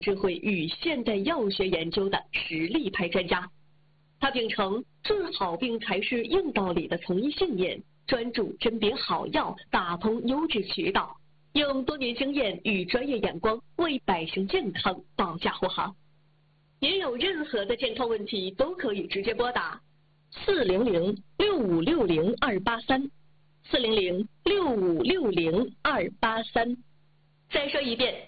智慧与现代药学研究的实力派专家。他秉承治好病才是硬道理的从医信念，专注甄别好药，打通优质渠道，用多年经验与专业眼光为百姓健康保驾护航。您有任何的健康问题都可以直接拨打400-6560-283，400-6560-283。再说一遍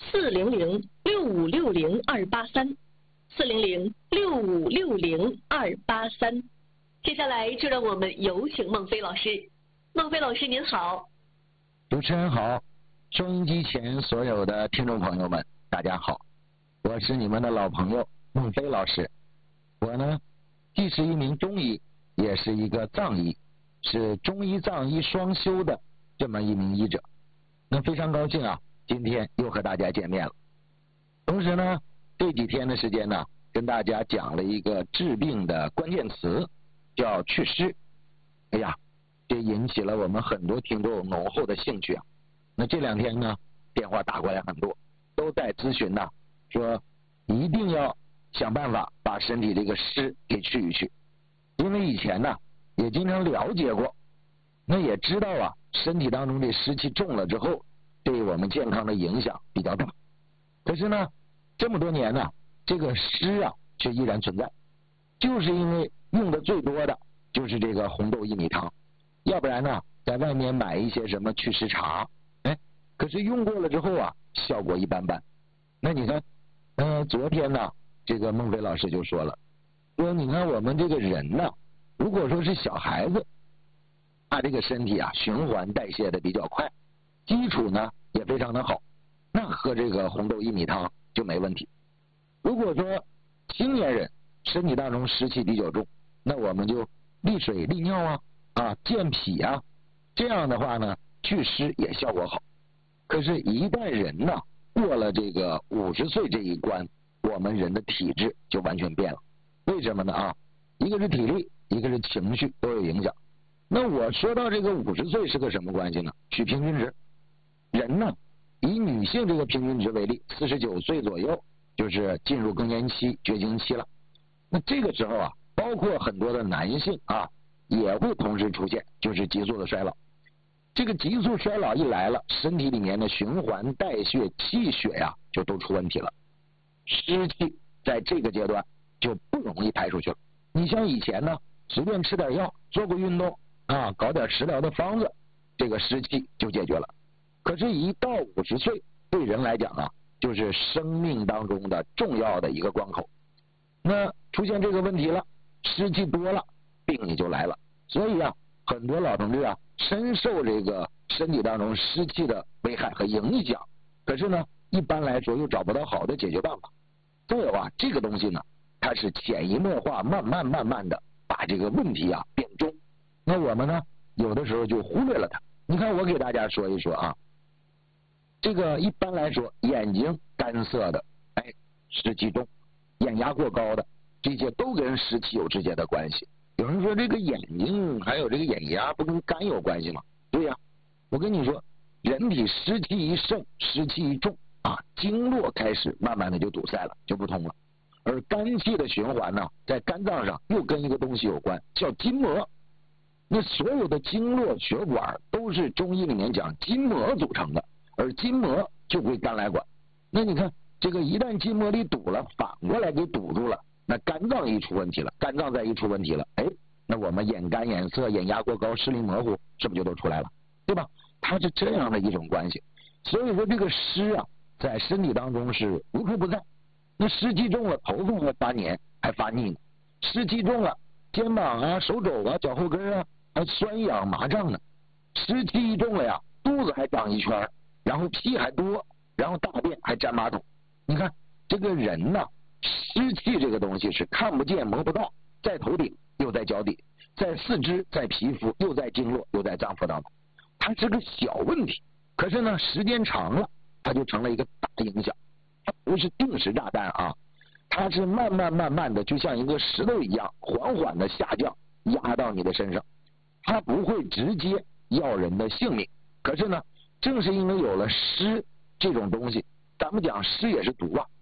，400-6560-283，400-6560-283。接下来就让我们有请孟非老师。孟非老师您好。 主持人好，收音机前所有的听众朋友们大家好，我是你们的老朋友孟非老师。我呢既是一名中医，也是一个藏医，是中医藏医双修的这么一名医者。那非常高兴啊，今天又和大家见面了。同时呢，这几天的时间呢，跟大家讲了一个治病的关键词，叫祛湿。哎呀，这引起了我们很多听众浓厚的兴趣啊。那这两天呢，电话打过来很多，都在咨询呢，说一定要想办法把身体这个湿给去一去。因为以前呢，也经常了解过，那也知道啊，身体当中这湿气重了之后，对我们健康的影响比较大。可是呢，这么多年呢，这个湿啊却依然存在，就是因为用的最多的就是这个红豆薏米汤，要不然呢，在外面买一些什么祛湿茶，可是用过了之后啊，效果一般般。那你看，昨天呢，这个孟非老师就说了，说你看我们这个人呢，如果说是小孩子，他这个身体啊循环代谢的比较快，基础呢也非常的好，那喝这个红豆薏米汤就没问题。如果说青年人身体当中湿气比较重，那我们就利水利尿健脾啊，这样的话呢，祛湿也效果好。可是，一旦人呢过了这个50岁这一关，我们人的体质就完全变了。为什么呢一个是体力，一个是情绪都有影响。那我说到这个50岁是个什么关系呢？取平均值，人呢以女性这个平均值为例，49岁左右就是进入更年期、绝经期了。那这个时候啊，包括很多的男性也会同时出现，就是急速的衰老。这个急速衰老一来了，身体里面的循环代谢、气血就都出问题了，湿气在这个阶段就不容易排出去了。你像以前呢，随便吃点药，做过运动搞点食疗的方子，这个湿气就解决了。可是，一到50岁，对人来讲就是生命当中的重要的一个关口。那出现这个问题了，湿气多了，病也就来了。所以很多老同志深受这个身体当中湿气的危害和影响，可是呢，一般来说又找不到好的解决办法。再有这个东西呢，它是潜移默化，慢慢的把这个问题变重。那我们呢，有的时候就忽略了它。你看，我给大家说一说这个一般来说，眼睛干涩的，湿气重，眼压过高的，这些都跟湿气有直接的关系。有人说这个眼睛还有这个眼压不跟肝有关系吗？对呀，我跟你说，人体湿气一盛，湿气一重经络开始慢慢的就堵塞了，就不通了。而肝气的循环呢，在肝脏上又跟一个东西有关，叫筋膜。那所有的经络血管都是中医里面讲筋膜组成的，而筋膜就归肝来管。那你看，这个一旦筋膜里堵了，反过来给堵住了，那肝脏一出问题了，肝脏再一出问题了，那我们眼干眼涩、眼压过高、视力模糊，是不是就都出来了？对吧？它是这样的一种关系。所以说这个湿在身体当中是无处不在。那湿气重了，头发还发黏还发腻呢；湿气重了，肩膀手肘脚后跟还酸痒麻胀呢；湿气一重了肚子还长一圈，然后屁还多，然后大便还沾马桶。你看这个人呢，湿气这个东西是看不见摸不到，在头顶又在脚底，在四肢，在皮肤，又在经络，又在脏腑当中。它是个小问题，可是呢，时间长了，它就成了一个大影响。它不是定时炸弹它是慢慢的，就像一个石头一样，缓缓的下降，压到你的身上。它不会直接要人的性命，可是呢，正是因为有了湿这种东西，咱们讲湿也是毒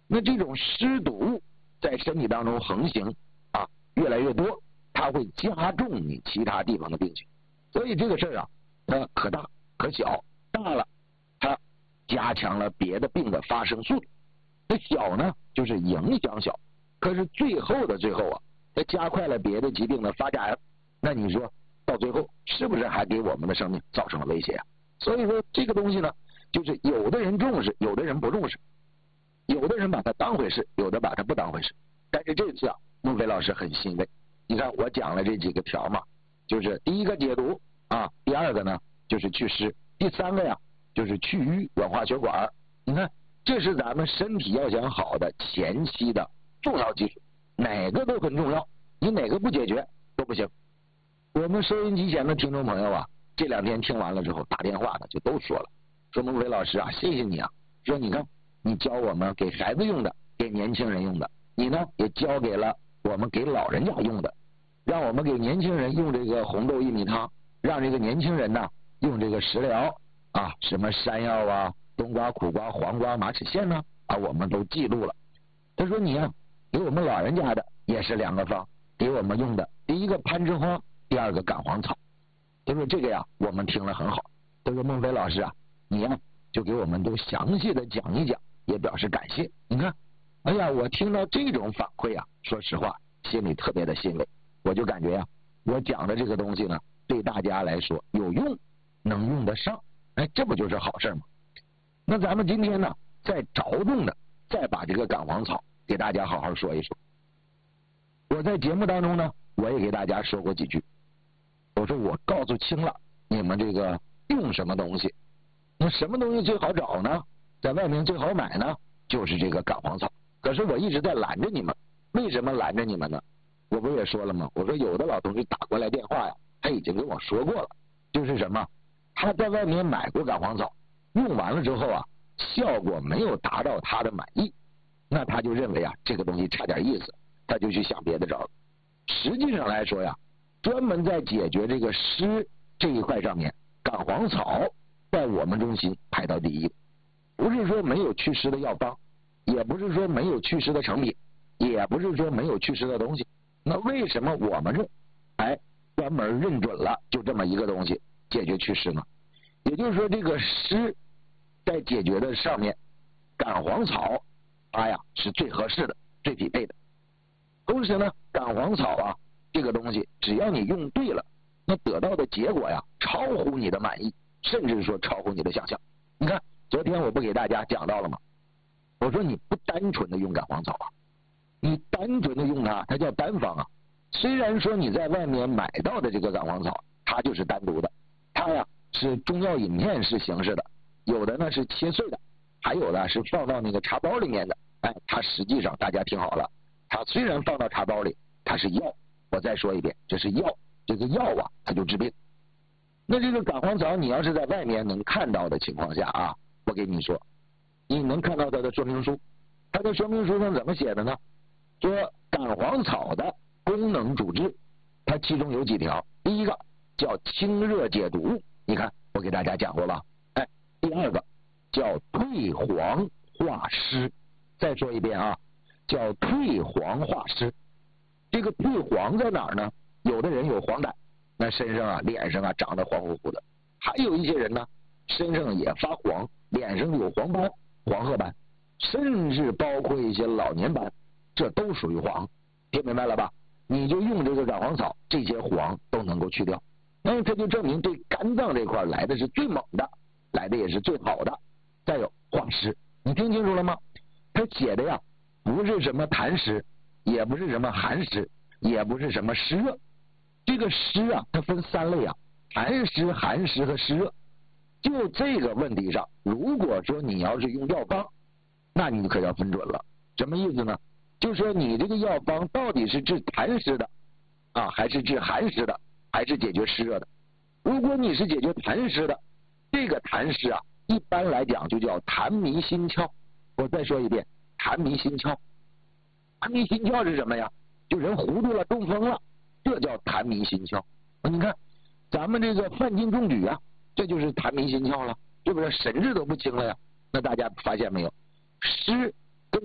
那这种湿毒在身体当中横行啊，越来越多，它会加重你其他地方的病情。所以这个事儿啊，它可大可小，大了它加强了别的病的发生速度，那小呢就是影响小，可是最后啊，它加快了别的疾病的发展。那你说到最后是不是还给我们的生命造成了威胁啊？所以说这个东西呢，就是有的人重视，有的人不重视，有的人把它当回事，有的把它不当回事。但是这次啊，孟非老师很欣慰。你看我讲了这几个条嘛，就是第一个解毒啊，第二个呢就是祛湿，第三个呀就是去瘀软化血管。你看这是咱们身体要想好的前期的重要技术，哪个都很重要，你哪个不解决都不行。我们收音机前的听众朋友啊，这2天听完了之后打电话呢就都说了，说孟非老师啊，谢谢你啊，说你看你教我们给孩子用的，给年轻人用的，你呢也教给了我们给老人家用的，让我们给年轻人用这个红豆薏米汤，让这个年轻人呢用这个食疗啊，什么山药啊、冬瓜、苦瓜、黄瓜、马齿苋呢啊，我们都记录了。他说你啊，给我们老人家的也是2个方，给我们用的第一个攀枝花，第二个感黄草。他说这个呀我们听了很好。他说孟非老师啊，你呀就给我们都详细的讲一讲，也表示感谢。你看，哎呀，我听到这种反馈啊，说实话心里特别的欣慰。我就感觉呀，我讲的这个东西呢，对大家来说有用，能用得上，哎，这不就是好事吗？那咱们今天呢，再着重的再把这个感黄草给大家好好说一说。我在节目当中呢，我也给大家说过几句，我说我告诉清了你们这个用什么东西，那什么东西最好找呢？在外面最好买呢，就是这个感黄草。可是我一直在拦着你们，为什么拦着你们呢？我不也说了吗？我说有的老同学打过来电话呀，他已经跟我说过了，就是什么，他在外面买过感黄草，用完了之后啊，效果没有达到他的满意，那他就认为啊这个东西差点意思，他就去想别的招了。实际上来说呀，专门在解决这个湿这一块上面，感黄草在我们中心排到第一。不是说没有祛湿的药方，也不是说没有祛湿的成品，也不是说没有祛湿的东西。那为什么我们专门认准了就这么一个东西解决祛湿呢？也就是说这个湿在解决的上面，感黄草它呀是最合适的、最匹配的。同时呢，感黄草啊这个东西，只要你用对了，那得到的结果呀超乎你的满意，甚至说超乎你的想象。你看昨天我不给大家讲到了吗？我说你不单纯的用感黄草啊，你单纯的用它，它叫单方啊。虽然说你在外面买到的这个感黄草，它就是单独的，它呀是中药饮片式形式的，有的呢是切碎的，还有的是放到那个茶包里面的。哎，它实际上大家听好了，它虽然放到茶包里，它是药。我再说一遍，这是药，这个药啊它就治病。那这个感黄草你要是在外面能看到的情况下啊，我给你说，你能看到它的说明书，它的说明书上怎么写的呢？说感黄草的功能主治，它其中有几条。第一个叫清热解毒，你看我给大家讲过了。哎，第二个叫退黄化湿。再说一遍啊，叫退黄化湿。这个退黄在哪儿呢？有的人有黄疸，那身上啊、脸上啊长得黄乎乎的；还有一些人呢，身上也发黄，脸上有黄斑、黄褐斑，甚至包括一些老年斑，这都属于黄。听明白了吧？你就用这个感黄草，这些黄都能够去掉。那这就证明对肝脏这块来的是最猛的，来的也是最好的。再有化湿，你听清楚了吗？他写的呀，不是什么痰湿，也不是什么寒湿，也不是什么湿热。这个湿啊，它分3类啊，痰湿、寒湿和湿热。就这个问题上，如果说你要是用药方，那你可要分准了。什么意思呢？就说你这个药方到底是治痰湿的啊，还是治寒湿的，还是解决湿热的？如果你是解决痰湿的，这个痰湿啊，一般来讲就叫痰迷心窍。我再说一遍，痰迷心窍。痰迷心窍是什么呀？就人糊涂了、中风了，这叫痰迷心窍。你看咱们这个犯禁中举啊，这就是痰迷心窍了，是不是神志都不清了呀？那大家发现没有？湿